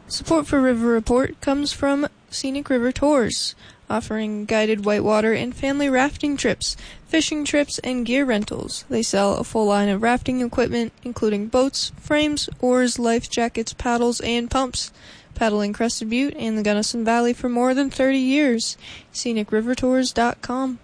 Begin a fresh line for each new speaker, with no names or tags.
Support for River Report comes from Scenic River Tours, offering guided whitewater and family rafting trips, fishing trips, and gear rentals. They sell a full line of rafting equipment, including boats, frames, oars, life jackets, paddles, and pumps. Paddling Crested Butte and the Gunnison Valley for more than 30 years. ScenicRiverTours.com.